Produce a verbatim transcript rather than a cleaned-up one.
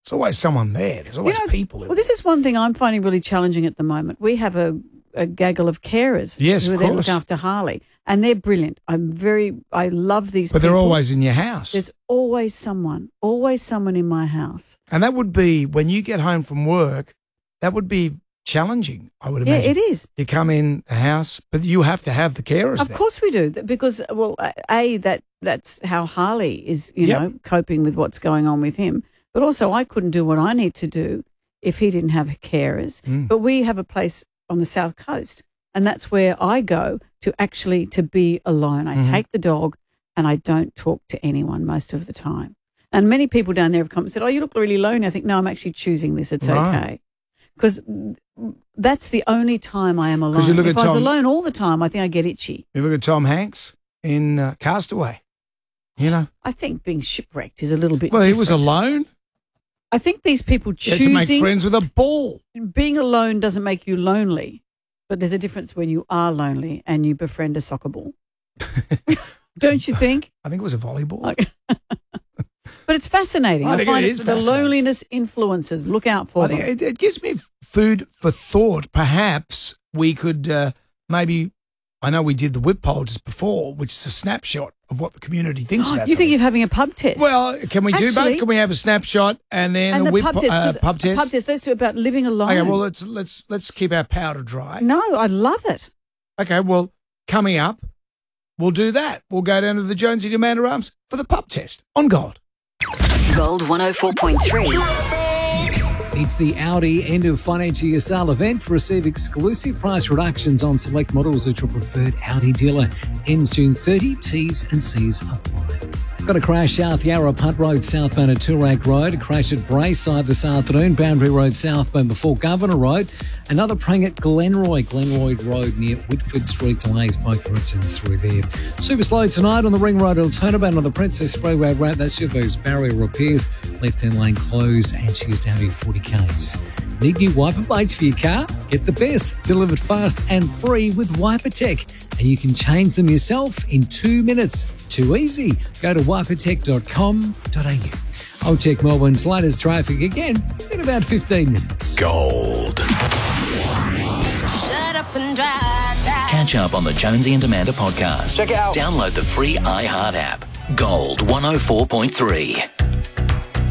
There's always someone there. There's always You know, people. Well, this is one thing I'm finding really challenging at the moment. We have a, a gaggle of carers Yes, who are of there to course. look after Harley, and they're brilliant. I'm very, I love these But people. they're always in your house. There's always someone, always someone in my house. And that would be, when you get home from work, that would be challenging, I would Yeah, imagine. it is. You come in the house, but you have to have the carers Of there. course we do, th- because, well, A, that that's how Harley is, you Yep. know, coping with what's going on with him. But also I couldn't do what I need to do if he didn't have carers. Mm. But we have a place on the South Coast, and that's where I go to actually to be alone. I Mhm. take the dog and I don't talk to anyone most of the time. And many people down there have come and said, oh, you look really lonely. I think, no, I'm actually choosing this. It's Right. okay. Because that's the only time I am alone. you look If at I was Tom- alone all the time, I think I get itchy. You look at Tom Hanks in uh, Castaway, you know. I think being shipwrecked is a little bit Well, he was different. alone. I think these people He had to make choosing friends with a ball. being alone doesn't make you lonely, but there's a difference when you are lonely and you befriend a soccer ball. Don't you think? I think it was a volleyball. Okay. But it's fascinating. I I, think find it it is the fascinating. loneliness influences. Look out for I them. think it, it gives me food for thought. Perhaps we could uh, maybe, I know we did the whip poll just before, which is a snapshot of what the community thinks about you think something. you're having a pub test? Well, can we do Actually- both? Can we have a snapshot and then and the the whip pub po- test, uh, 'cause pub a test? pub test. Let's do about living alone. Okay, well let's let's let's keep our powder dry. no, I love it. Okay, well coming up, we'll do that. We'll go down to the Jonesy Demander Arms for the pub test on Gold. Gold one oh four point three. It's the Audi end of financial year sale event. Receive exclusive price reductions on select models at your preferred Audi dealer. Ends June thirtieth. T's and C's apply. Got a crash South Yarra Putt Road southbound at Toorak Road. A crash at Brayside this afternoon. Boundary Road southbound before Governor Road. Another prang at Glenroy, Glenroy Road near Whitford Street. Delays both directions through there. Super slow tonight on the Ring Road turnabout on the Princess Freeway Road. That's your those barrier repairs. Left-hand lane closed and she's down to forty kays. Need new wiper blades for your car? Get the best. Delivered fast and free with Wiper Tech. And you can change them yourself in two minutes. Too easy. Go to wiper tech dot com dot a u. I'll check Melbourne's latest traffic again in about fifteen minutes. Gold. Shut up and drive. Catch up on the Jonesy and Amanda podcast. Check it out. Download the free iHeart app. Gold one oh four point three.